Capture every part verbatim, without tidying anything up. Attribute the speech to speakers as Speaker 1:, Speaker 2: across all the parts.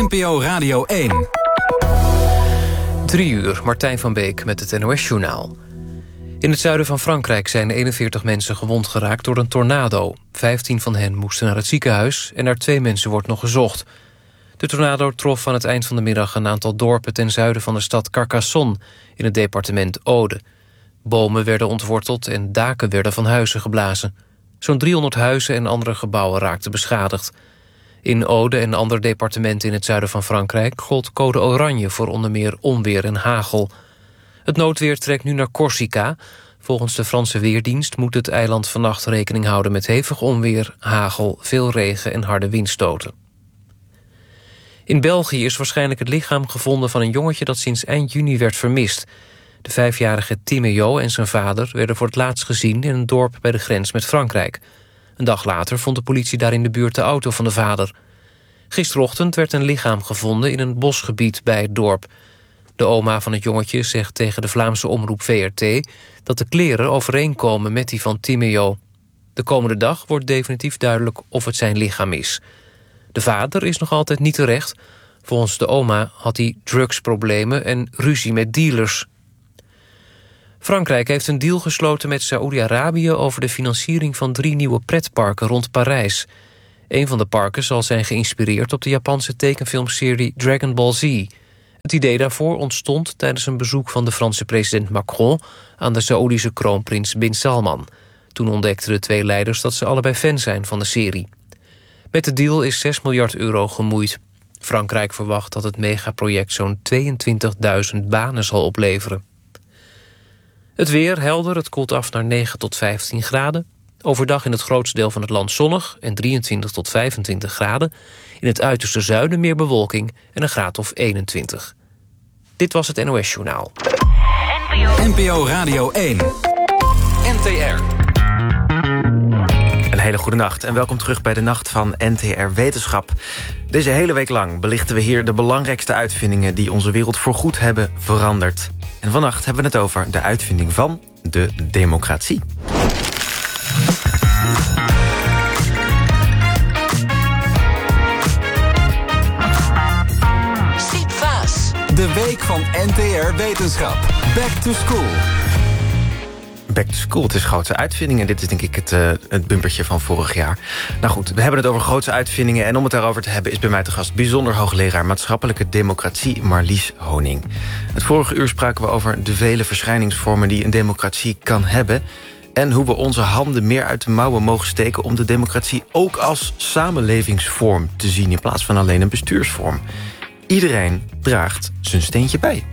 Speaker 1: N P O Radio één.
Speaker 2: Drie uur, Martijn van Beek met het N O S-journaal. In het zuiden van Frankrijk zijn eenenveertig mensen gewond geraakt door een tornado. Vijftien van hen moesten naar het ziekenhuis en naar twee mensen wordt nog gezocht. De tornado trof aan het eind van de middag een aantal dorpen ten zuiden van de stad Carcassonne in het departement Aude. Bomen werden ontworteld en daken werden van huizen geblazen. Zo'n driehonderd huizen en andere gebouwen raakten beschadigd. In Aude en andere departementen in het zuiden van Frankrijk gold code oranje voor onder meer onweer en hagel. Het noodweer trekt nu naar Corsica. Volgens de Franse Weerdienst moet het eiland vannacht rekening houden met hevig onweer, hagel, veel regen en harde windstoten. In België is waarschijnlijk het lichaam gevonden van een jongetje dat sinds eind juni werd vermist. De vijfjarige Timéo en zijn vader werden voor het laatst gezien in een dorp bij de grens met Frankrijk. Een dag later vond de politie daar in de buurt de auto van de vader. Gisterochtend werd een lichaam gevonden in een bosgebied bij het dorp. De oma van het jongetje zegt tegen de Vlaamse omroep V R T dat de kleren overeenkomen met die van Timéo. De komende dag wordt definitief duidelijk of het zijn lichaam is. De vader is nog altijd niet terecht. Volgens de oma had hij drugsproblemen en ruzie met dealers. Frankrijk heeft een deal gesloten met Saoedi-Arabië over de financiering van drie nieuwe pretparken rond Parijs. Een van de parken zal zijn geïnspireerd op de Japanse tekenfilmserie Dragon Ball Z. Het idee daarvoor ontstond tijdens een bezoek van de Franse president Macron aan de Saoedische kroonprins Bin Salman. Toen ontdekten de twee leiders dat ze allebei fan zijn van de serie. Met de deal is zes miljard euro gemoeid. Frankrijk verwacht dat het megaproject zo'n tweeëntwintigduizend banen zal opleveren. Het weer helder, het koelt af naar negen tot vijftien graden. Overdag in het grootste deel van het land zonnig en drieëntwintig tot vijfentwintig graden. In het uiterste zuiden meer bewolking en een graad of eenentwintig. Dit was het N O S-journaal.
Speaker 1: N P O Radio één. N T R.
Speaker 3: Een hele goede nacht en welkom terug bij de Nacht van N T R Wetenschap. Deze hele week lang belichten we hier de belangrijkste uitvindingen die onze wereld voorgoed hebben veranderd. En vannacht hebben we het over de uitvinding van de democratie.
Speaker 1: Siep Vaas. De week van N T R Wetenschap. Back to school.
Speaker 3: Back to school, het is grootste uitvindingen. Dit is denk ik het, uh, het bumpertje van vorig jaar. Nou goed, we hebben het over grootste uitvindingen. En om het daarover te hebben is bij mij te gast bijzonder hoogleraar maatschappelijke democratie Marlies Honing. Het vorige uur spraken we over de vele verschijningsvormen die een democratie kan hebben. En hoe we onze handen meer uit de mouwen mogen steken om de democratie ook als samenlevingsvorm te zien in plaats van alleen een bestuursvorm. Iedereen draagt zijn steentje bij.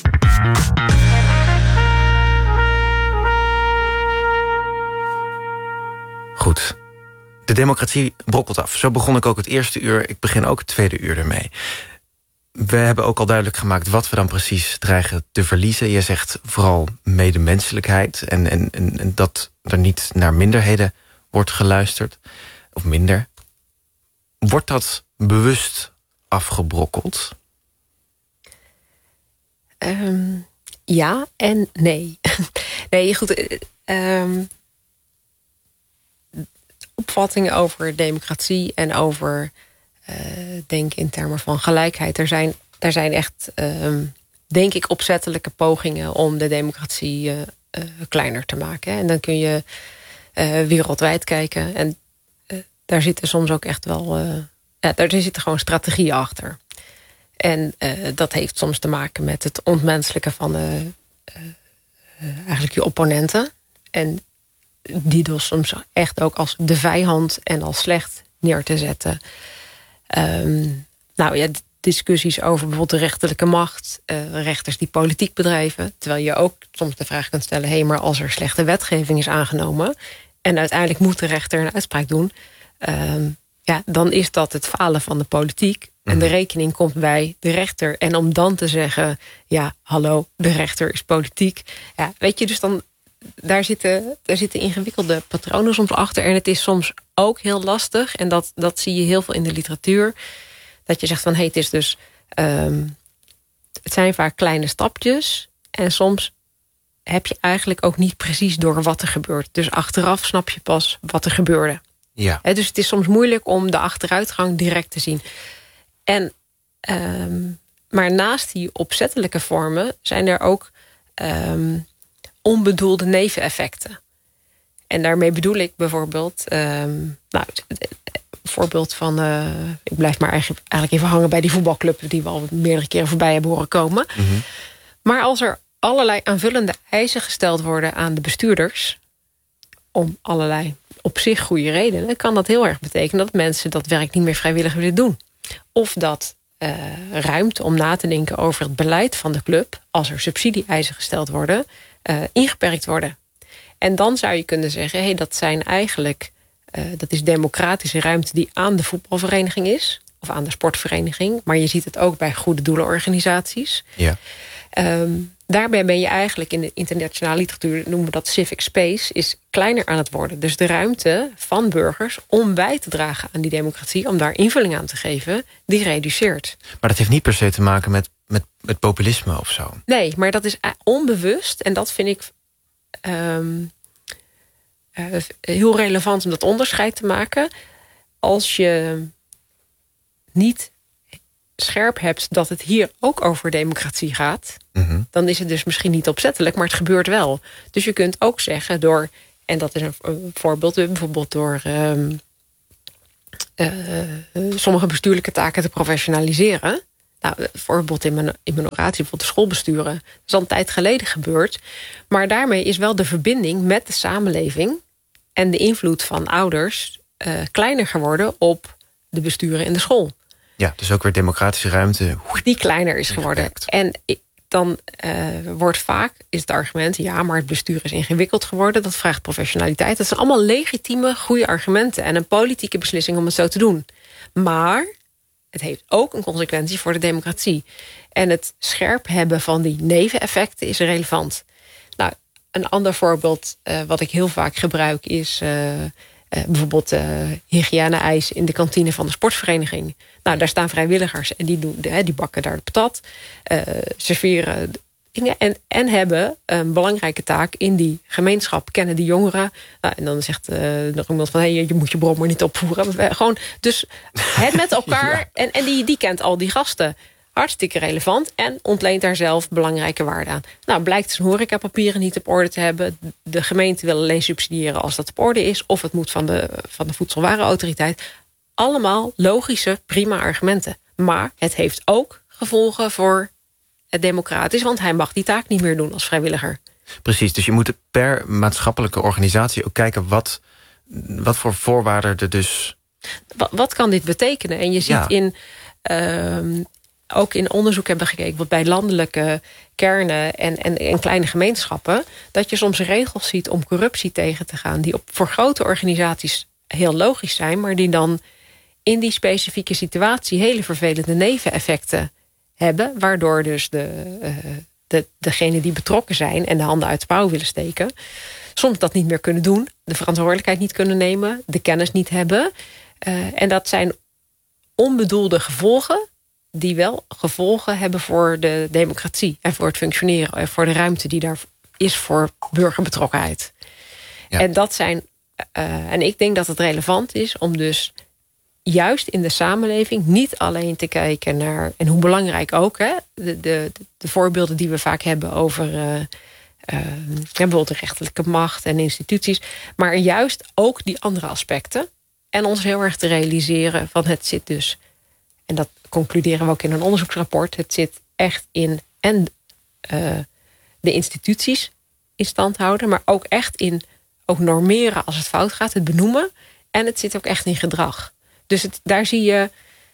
Speaker 3: Goed. De democratie brokkelt af. Zo begon ik ook het eerste uur. Ik begin ook het tweede uur ermee. We hebben ook al duidelijk gemaakt wat we dan precies dreigen te verliezen. Je zegt vooral medemenselijkheid en, en, en, en dat er niet naar minderheden wordt geluisterd. Of minder. Wordt dat bewust afgebrokkeld?
Speaker 4: Um, ja en nee. nee, goed. Um, opvattingen over democratie en over uh, denken in termen van gelijkheid. Er zijn, er zijn echt, um, denk ik, opzettelijke pogingen om de democratie uh, uh, kleiner te maken. En dan kun je uh, wereldwijd kijken. En uh, daar zitten soms ook echt wel... Uh, ja, daar zitten gewoon strategieën achter. En uh, dat heeft soms te maken met het ontmenselijken van uh, uh, eigenlijk je opponenten. En die dus soms echt ook als de vijand en als slecht neer te zetten. Um, nou ja, discussies over bijvoorbeeld de rechterlijke macht, uh, rechters die politiek bedrijven. Terwijl je ook soms de vraag kunt stellen, hé, hey, maar als er slechte wetgeving is aangenomen en uiteindelijk moet de rechter een uitspraak doen, um, ja, dan is dat het falen van de politiek. En de rekening komt bij de rechter. En om dan te zeggen, ja, hallo, de rechter is politiek. Ja, weet je, dus dan daar zitten, daar zitten ingewikkelde patronen soms achter. En het is soms ook heel lastig. En dat, dat zie je heel veel in de literatuur. Dat je zegt van, hé, hey, het is dus um, het zijn vaak kleine stapjes. En soms heb je eigenlijk ook niet precies door wat er gebeurt. Dus achteraf snap je pas wat er gebeurde.
Speaker 3: Ja.
Speaker 4: He, dus het is soms moeilijk om de achteruitgang direct te zien. En Um, maar naast die opzettelijke vormen zijn er ook um, onbedoelde neveneffecten. En daarmee bedoel ik bijvoorbeeld... Um, nou, voorbeeld van... Uh, ik blijf maar eigenlijk, eigenlijk even hangen bij die voetbalclub... die we al meerdere keren voorbij hebben horen komen.
Speaker 3: Mm-hmm.
Speaker 4: Maar als er allerlei aanvullende eisen gesteld worden aan de bestuurders... om allerlei op zich goede redenen... kan dat heel erg betekenen dat mensen dat werk niet meer vrijwillig willen doen. Of dat uh, ruimte om na te denken over het beleid van de club... als er subsidie-eisen gesteld worden, uh, ingeperkt worden. En dan zou je kunnen zeggen, hey, dat zijn eigenlijk... Uh, dat is democratische ruimte die aan de voetbalvereniging is... of aan de sportvereniging. Maar je ziet het ook bij goede doelenorganisaties.
Speaker 3: Ja.
Speaker 4: Um, daarbij ben je eigenlijk in de internationale literatuur... noemen we dat civic space, is kleiner aan het worden. Dus de ruimte van burgers om bij te dragen aan die democratie... om daar invulling aan te geven, die reduceert.
Speaker 3: Maar dat heeft niet per se te maken met, met, met populisme of zo?
Speaker 4: Nee, maar dat is onbewust. En dat vind ik um, uh, heel relevant om dat onderscheid te maken. Als je niet scherp hebt dat het hier ook over democratie gaat...
Speaker 3: Mm-hmm.
Speaker 4: dan is het dus misschien niet opzettelijk, maar het gebeurt wel. Dus je kunt ook zeggen door... en dat is een, een voorbeeld, bijvoorbeeld door... Um, uh, sommige bestuurlijke taken te professionaliseren. Nou, bijvoorbeeld in mijn, in mijn oratie, bijvoorbeeld de schoolbesturen. Dat is al een tijd geleden gebeurd. Maar daarmee is wel de verbinding met de samenleving... en de invloed van ouders uh, kleiner geworden op de besturen in de school.
Speaker 3: Ja, dus ook weer democratische ruimte.
Speaker 4: Die kleiner is geworden. En dan uh, wordt vaak, is het argument... ja, maar het bestuur is ingewikkeld geworden. Dat vraagt professionaliteit. Dat zijn allemaal legitieme, goede argumenten... en een politieke beslissing om het zo te doen. Maar het heeft ook een consequentie voor de democratie. En het scherp hebben van die neveneffecten is relevant. Nou, een ander voorbeeld uh, wat ik heel vaak gebruik is... Uh, Uh, bijvoorbeeld uh, hygiëne-eisen in de kantine van de sportvereniging. Nou, daar staan vrijwilligers en die, doen, de, die bakken daar de patat. Uh, serveren dingen en, en hebben een belangrijke taak in die gemeenschap. Kennen die jongeren. Uh, en dan zegt uh, nog iemand van... Hey, je moet je brommer niet opvoeren. Gewoon, dus het met elkaar. Ja. En, en die, die kent al die gasten. Hartstikke relevant en ontleent daar zelf belangrijke waarde aan. Nou, blijkt zijn horecapapieren niet op orde te hebben. De gemeente wil alleen subsidiëren als dat op orde is. Of het moet van de, van de Voedselwarenautoriteit. Allemaal logische, prima argumenten. Maar het heeft ook gevolgen voor het democratisch. Want hij mag die taak niet meer doen als vrijwilliger.
Speaker 3: Precies, dus je moet per maatschappelijke organisatie ook kijken... wat, wat voor voorwaarden er dus...
Speaker 4: Wat, wat kan dit betekenen? En je ziet ja. in... Uh, ook in onderzoek hebben gekeken... wat bij landelijke kernen en, en, en kleine gemeenschappen... dat je soms regels ziet om corruptie tegen te gaan... die op, voor grote organisaties heel logisch zijn... maar die dan in die specifieke situatie... hele vervelende neveneffecten hebben... waardoor dus de, uh, de, degenen die betrokken zijn... en de handen uit de pauw willen steken... soms dat niet meer kunnen doen... de verantwoordelijkheid niet kunnen nemen... de kennis niet hebben. Uh, en dat zijn onbedoelde gevolgen... die wel gevolgen hebben voor de democratie... en voor het functioneren en voor de ruimte die daar is voor burgerbetrokkenheid. Ja. En dat zijn. Uh, en ik denk dat het relevant is om dus juist in de samenleving niet alleen te kijken naar... en hoe belangrijk ook, hè, de, de, de voorbeelden die we vaak hebben over... Uh, uh, bijvoorbeeld de rechterlijke macht en instituties... maar juist ook die andere aspecten... en ons heel erg te realiseren van het zit dus... en dat concluderen we ook in een onderzoeksrapport... het zit echt in en uh, de instituties in stand houden... maar ook echt in ook normeren als het fout gaat, het benoemen... en het zit ook echt in gedrag. Dus het, daar zie je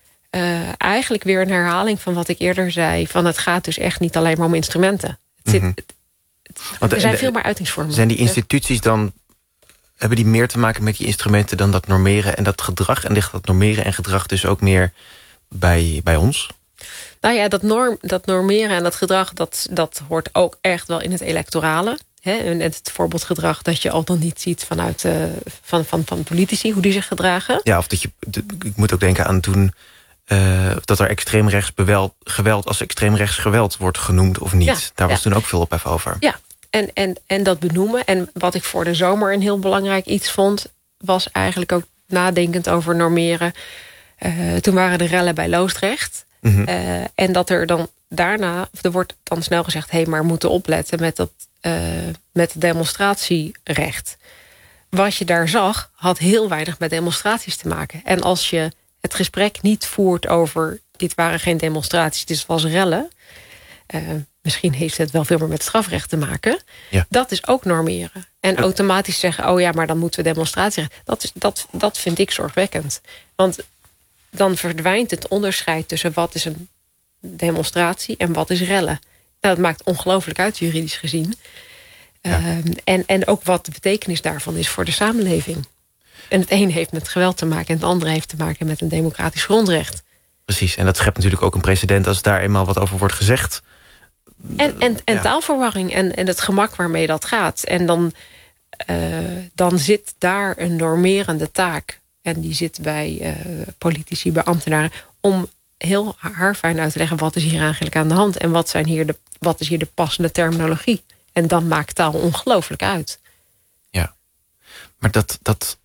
Speaker 4: uh, eigenlijk weer een herhaling van wat ik eerder zei... van het gaat dus echt niet alleen maar om instrumenten. Het zit, mm-hmm. het, het, Want, er zijn de, veel meer uitingsvormen.
Speaker 3: Zijn die instituties dan... hebben die meer te maken met die instrumenten dan dat normeren en dat gedrag? En ligt dat normeren en gedrag dus ook meer... Bij, bij ons?
Speaker 4: Nou ja, dat, norm, dat normeren en dat gedrag... Dat, dat hoort ook echt wel in het electorale. Hè? En het voorbeeldgedrag dat je al dan niet ziet... vanuit uh, van, van, van politici, hoe die zich gedragen.
Speaker 3: Ja, of dat je... Ik moet ook denken aan toen... Uh, dat er extreemrechts beweld, geweld... als extreemrechts geweld wordt genoemd of niet. Ja, Daar was ja. toen ook veel ophef over.
Speaker 4: Ja, en, en, en dat benoemen. En wat ik voor de zomer een heel belangrijk iets vond... was eigenlijk ook nadenkend over normeren... Uh, toen waren de rellen bij Loosdrecht. Mm-hmm. Uh, en dat er dan daarna, er wordt dan snel gezegd, hé, hey, maar we moeten opletten met dat uh, met het demonstratierecht. Wat je daar zag, had heel weinig met demonstraties te maken. En als je het gesprek niet voert over, dit waren geen demonstraties, dit was rellen. Uh, misschien heeft het wel veel meer met strafrecht te maken. Ja. Dat is ook normeren. En ja. automatisch zeggen, oh ja, maar dan moeten we demonstraties. Dat, is, dat, dat vind ik zorgwekkend. Want dan verdwijnt het onderscheid tussen wat is een demonstratie en wat is rellen. Nou, dat maakt ongelooflijk uit, juridisch gezien. Ja. Uh, en, en ook wat de betekenis daarvan is voor de samenleving. En het een heeft met geweld te maken en het andere heeft te maken met een democratisch grondrecht.
Speaker 3: Precies, en dat schept natuurlijk ook een precedent als daar eenmaal wat over wordt gezegd.
Speaker 4: En, en, en ja. taalverwarring en, en het gemak waarmee dat gaat. En dan, uh, dan zit daar een normerende taak. En die zit bij uh, politici, bij ambtenaren, om heel haarfijn uit te leggen wat is hier eigenlijk aan de hand. En wat, zijn hier de, wat is hier de passende terminologie. En dan maakt taal ongelooflijk uit.
Speaker 3: Ja, maar dat, dat...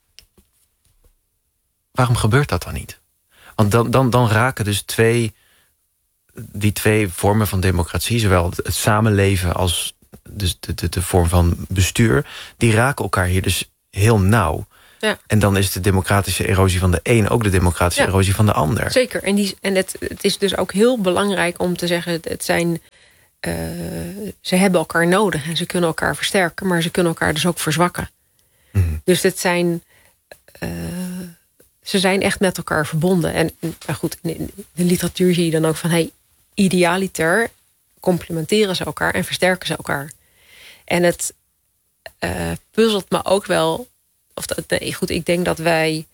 Speaker 3: waarom gebeurt dat dan niet? Want dan, dan, dan raken dus twee... die twee vormen van democratie, zowel het samenleven als dus de, de, de vorm van bestuur, die raken elkaar hier dus heel nauw. Ja. En dan is de democratische erosie van de een ook de democratische ja. erosie van de ander.
Speaker 4: Zeker, en, die, en het, het is dus ook heel belangrijk om te zeggen, het zijn, uh, ze hebben elkaar nodig en ze kunnen elkaar versterken, maar ze kunnen elkaar dus ook verzwakken. Mm-hmm. Dus het zijn... Uh, ze zijn echt met elkaar verbonden. En nou goed, in de literatuur zie je dan ook van, hey, idealiter complementeren ze elkaar en versterken ze elkaar. En het uh, puzzelt me ook wel, of dat, nee, goed, ik denk dat wij,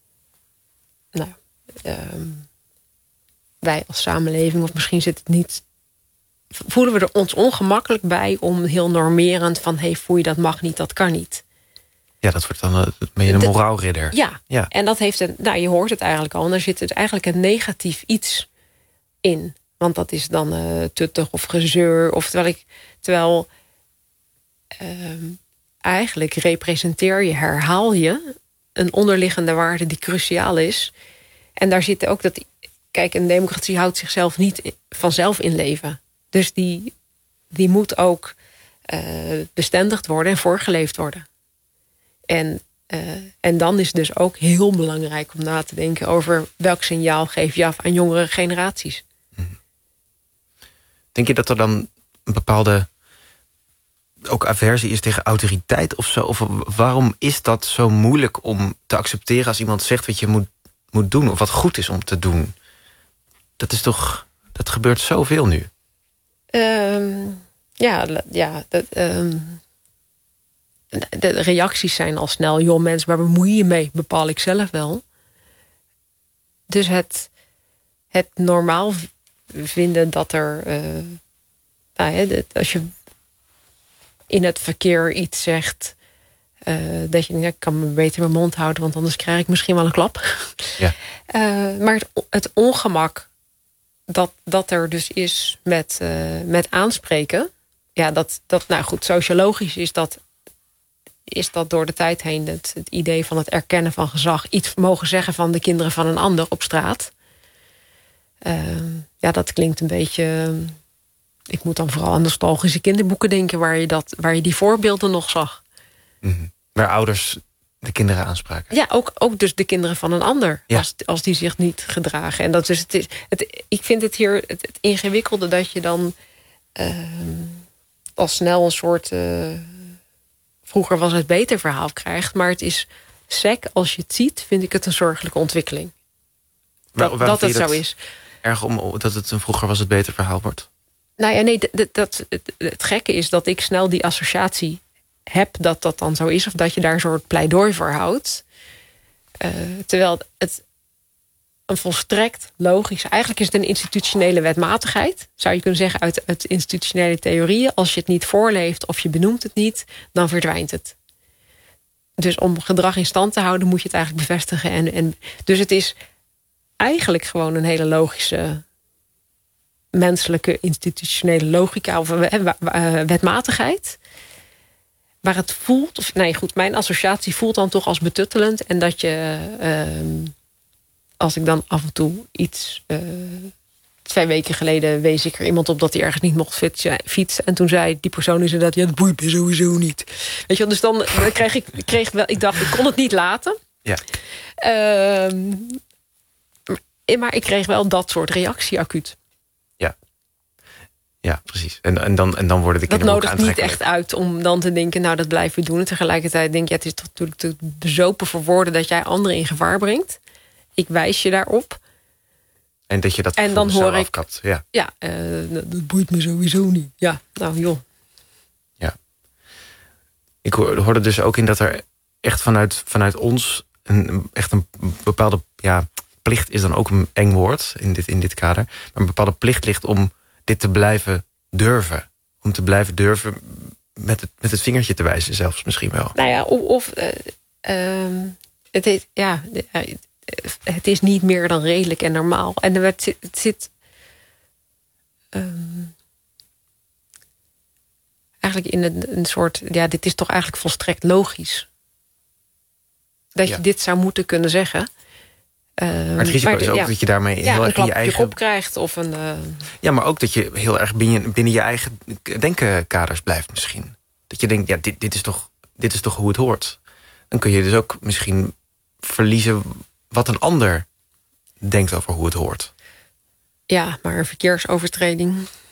Speaker 4: nou, um, wij als samenleving, of misschien zit het niet, voelen we er ons ongemakkelijk bij om heel normerend van, hey, voel je dat mag niet, dat kan niet.
Speaker 3: Ja, dat wordt dan een, een moraalridder.
Speaker 4: Ja, ja, en dat heeft een, nou, je hoort het eigenlijk al, en daar zit dus eigenlijk een negatief iets in. Want dat is dan uh, tuttig of gezeur. Of terwijl ik, terwijl uh, eigenlijk representeer je, herhaal je een onderliggende waarde die cruciaal is. En daar zit ook dat, kijk, een democratie houdt zichzelf niet vanzelf in leven. Dus die, die moet ook uh, bestendigd worden en voorgeleefd worden. En, uh, en dan is het dus ook heel belangrijk om na te denken over welk signaal geef je af aan jongere generaties.
Speaker 3: Denk je dat er dan een bepaalde ook aversie is tegen autoriteit of zo? Of waarom is dat zo moeilijk om te accepteren als iemand zegt wat je moet, moet doen of wat goed is om te doen? Dat is toch, dat gebeurt zoveel nu.
Speaker 4: Um, ja, ja. Dat, um, de reacties zijn al snel, joh mensen, waar bemoei je mee? Bepaal ik zelf wel. Dus het, het normaal vinden dat er, uh, nou ja, als je in het verkeer iets zegt, uh, dat je, ja, ik kan me beter mijn mond houden, want anders krijg ik misschien wel een klap. Ja. Uh, maar het, het ongemak dat, dat er dus is met, uh, met aanspreken, ja, dat, dat, nou goed, sociologisch is dat, is dat door de tijd heen het, het idee van het erkennen van gezag, iets mogen zeggen van de kinderen van een ander op straat. Uh, ja, dat klinkt een beetje... Ik moet dan vooral aan nostalgische kinderboeken denken, waar je, dat, waar je die voorbeelden nog zag.
Speaker 3: Mm-hmm. Waar ouders de kinderen aanspraken.
Speaker 4: Ja, ook, ook dus de kinderen van een ander, ja. als, als die zich niet gedragen. En dat is het, het, ik vind het hier het, het ingewikkelde dat je dan uh, al snel een soort... Uh, vroeger was het beter verhaal krijgt, maar het is sec. Als je het ziet, vind ik het een zorgelijke ontwikkeling. Dat, Waar, dat het zo is.
Speaker 3: Erg om dat het een vroeger was het beter verhaal wordt?
Speaker 4: Nou ja, nee, dat, dat, het, het gekke is dat ik snel die associatie heb dat dat dan zo is, of dat je daar een soort pleidooi voor houdt. Uh, terwijl het een volstrekt logisch... Eigenlijk is het een institutionele wetmatigheid, zou je kunnen zeggen, uit, uit institutionele theorieën. Als je het niet voorleeft of je benoemt het niet, dan verdwijnt het. Dus om gedrag in stand te houden, moet je het eigenlijk bevestigen. En, en, dus het is eigenlijk gewoon een hele logische menselijke institutionele logica of wetmatigheid. Waar het voelt, of nee goed, mijn associatie voelt dan toch als betuttelend. En dat je, uh, als ik dan af en toe iets uh, twee weken geleden wees ik er iemand op dat hij ergens niet mocht fietsen. En toen zei die persoon is dat, ja, dat boeit me sowieso niet. Weet je wel, dus dan, dan kreeg ik, kreeg wel, ik dacht, ik kon het niet laten.
Speaker 3: Ja.
Speaker 4: Uh, maar ik kreeg wel dat soort reactie acuut.
Speaker 3: Ja. Ja, precies. En, en, dan, en dan worden de kinderen ook
Speaker 4: aantrekkelijk. Dat nodigt niet echt uit om dan te denken, nou, dat blijven we doen. En tegelijkertijd denk je, ja, het is toch natuurlijk te bezopen voor woorden dat jij anderen in gevaar brengt. Ik wijs je daarop.
Speaker 3: En dat je dat
Speaker 4: en dan hoor ik,
Speaker 3: afkapt. Ja,
Speaker 4: ja uh, dat boeit me sowieso niet. Ja, nou joh.
Speaker 3: Ja. Ik hoorde dus ook in dat er echt vanuit, vanuit ons een, echt een bepaalde ja, plicht is dan ook een eng woord in dit, in dit kader. Maar een bepaalde plicht ligt om dit te blijven durven. Om te blijven durven met het, met het vingertje te wijzen zelfs misschien wel.
Speaker 4: Nou ja, of... of uh, um, het is, ja... Uh, het is niet meer dan redelijk en normaal. En er werd, het zit... Um, eigenlijk in een, een soort... Ja, dit is toch eigenlijk volstrekt logisch. Dat ja. je dit zou moeten kunnen zeggen.
Speaker 3: Um, maar het risico maar, is ook ja, dat je daarmee
Speaker 4: ja,
Speaker 3: heel erg in je
Speaker 4: eigen...
Speaker 3: eigen...
Speaker 4: op krijgt of een... Uh...
Speaker 3: Ja, maar ook dat je heel erg binnen, binnen je eigen denkenkaders blijft misschien. Dat je denkt, ja, dit, dit, is toch, dit is toch hoe het hoort. Dan kun je dus ook misschien verliezen wat een ander denkt over hoe het hoort.
Speaker 4: Ja, maar een verkeersovertreding...